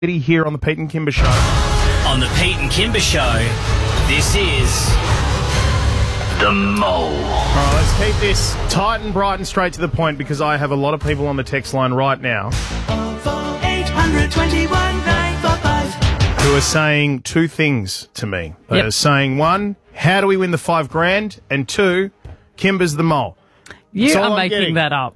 Here on the Pete and Kimber Show. On the Pete and Kimber Show, this is The Mole. All right, let's keep this tight and bright and straight to the point because I have a lot of people on the text line right now 821-945 who are saying two things to me. They are saying, one, how do we win the $5,000? And two, Kimber's the mole. You are making that up.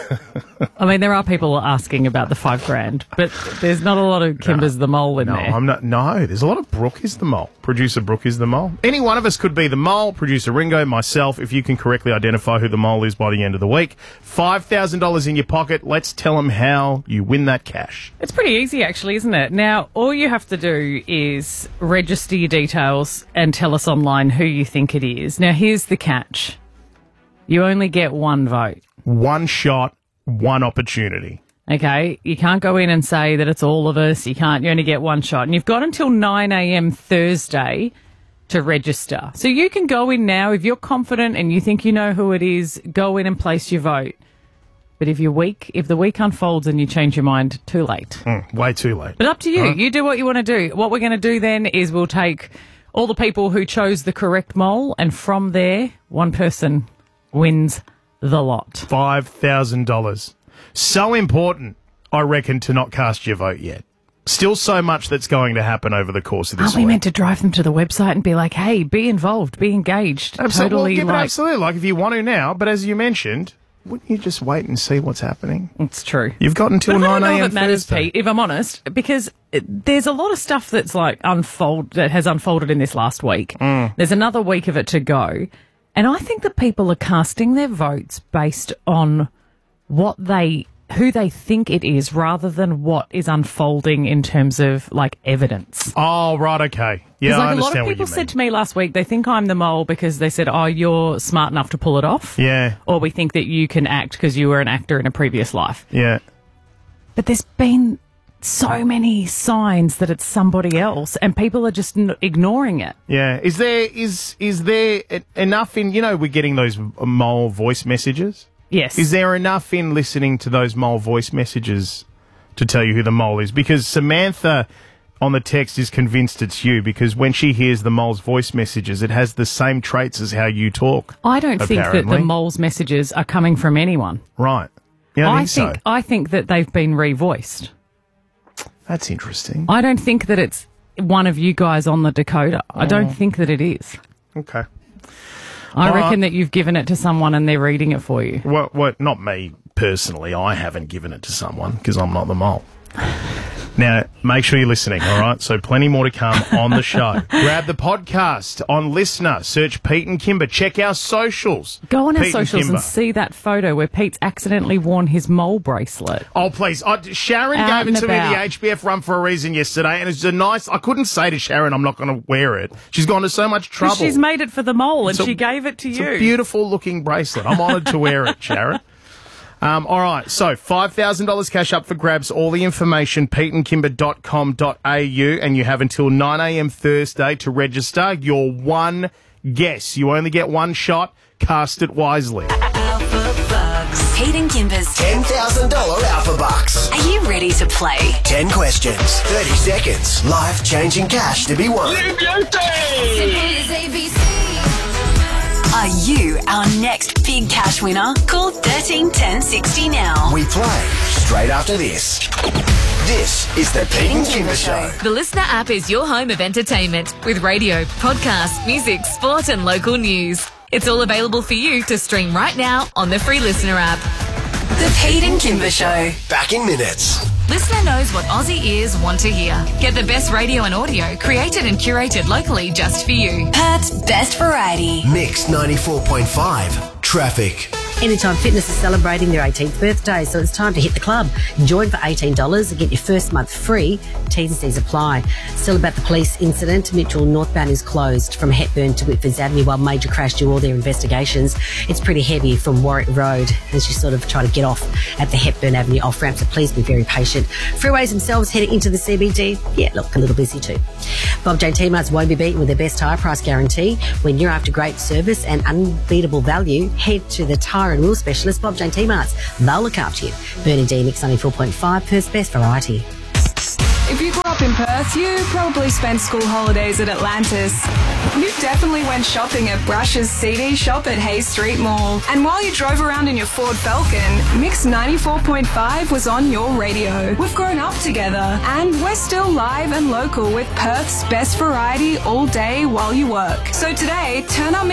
I mean, there are people asking about the $5,000, but there's not a lot of Kimber's the mole in there. I'm not. No, there's a lot of Brooke is the mole. Producer Brooke is the mole. Any one of us could be the mole. Producer Ringo, myself, if you can correctly identify who the mole is by the end of the week. $5,000 in your pocket. Let's tell them how you win that cash. It's pretty easy, actually, isn't it? Now, all you have to do is register your details and tell us online who you think it is. Now, here's the catch. You only get one vote. One shot, one opportunity. Okay, you can't go in and say that it's all of us. You only get one shot. And you've got until 9 a.m. Thursday to register. So you can go in now. If you're confident and you think you know who it is, go in and place your vote. But if the week unfolds and you change your mind, too late. Way too late. But up to you. Huh? You do what you want to do. What we're going to do then is we'll take all the people who chose the correct mole, and from there, one person wins the lot. $5,000. So important, I reckon, to not cast your vote yet. Still so much that's going to happen over the course of this week. Aren't we meant to drive them to the website and be like, hey, be involved, be engaged? Absolutely. Absolutely. Like if you want to now, but as you mentioned, wouldn't you just wait and see what's happening? It's true. You've got until 9 a.m. I don't know if it matters, Thursday. Pete, if I'm honest, because there's a lot of stuff that's like that has unfolded in this last week. There's another week of it to go. And I think that people are casting their votes based on who they think it is rather than what is unfolding in terms of, like, evidence. Oh, right, okay. Yeah, I understand what you mean. A lot of people said to me last week they think I'm the mole because they said, oh, you're smart enough to pull it off. Yeah. Or we think that you can act because you were an actor in a previous life. Yeah. But there's been so many signs that it's somebody else and people are just ignoring it. Yeah. Is there enough in, we're getting those mole voice messages? Yes. Is there enough in listening to those mole voice messages to tell you who the mole is? Because Samantha on the text is convinced it's you because when she hears the mole's voice messages, it has the same traits as how you talk. I don't think that the mole's messages are coming from anyone. Right. You don't think so? I think that they've been revoiced. That's interesting. I don't think that it's one of you guys on the decoder. I don't think that it is. Okay. I reckon that you've given it to someone and they're reading it for you. What? Not me personally. I haven't given it to someone because I'm not the mole. Now, make sure you're listening, all right? So plenty more to come on the show. Grab the podcast on Listener. Search Pete and Kimber. Check our socials. Go on our socials and see that photo where Pete's accidentally worn his mole bracelet. Oh, please. Sharon gave it to me the HBF run for a reason yesterday, and it's a nice... I couldn't say to Sharon I'm not going to wear it. She's gone to so much trouble. She's made it for the mole, and she gave it to you. It's a beautiful-looking bracelet. I'm honoured to wear it, Sharon. All right, so $5,000 cash up for grabs. All the information, peteandkimber.com.au, and you have until 9 a.m. Thursday to register your one guess. You only get one shot. Cast it wisely. Alpha Bucks. Pete and Kimber's $10,000 Alpha Bucks. Are you ready to play? 10 questions, 30 seconds, life-changing cash to be won. Are you our next big cash winner? Call 13 10 60 now. We play straight after this. This is the Pete and Kimber Show. The Listener app is your home of entertainment with radio, podcasts, music, sport and local news. It's all available for you to stream right now on the free Listener app. The Pete and Kimber Show. Back in minutes. Listener knows what Aussie ears want to hear. Get the best radio and audio created and curated locally just for you. Perth's best variety. Mix 94.5. Traffic. Anytime Fitness is celebrating their 18th birthday, so it's time to hit the club. Join for $18 and get your first month free. T's and C's apply. Still about the police incident, Mitchell northbound is closed from Hepburn to Whitfords Avenue while Major Crash do all their investigations. It's pretty heavy from Warwick Road as you sort of try to get off at the Hepburn Avenue off-ramp, so please be very patient. Freeways themselves heading into the CBD, look a little busy too. Bob Jane T-Marts won't be beaten with their best tyre price guarantee. When you're after great service and unbeatable value, head to the tyre and wheel specialist, Bob Jane T-Marts. They'll look after you. Bernie D, Mix 94.5, Perth's best variety. If you grew up in Perth, you probably spent school holidays at Atlantis. You definitely went shopping at Brush's CD shop at Hay Street Mall. And while you drove around in your Ford Falcon, Mix 94.5 was on your radio. We've grown up together, and we're still live and local with Perth's best variety all day while you work. So today, turn up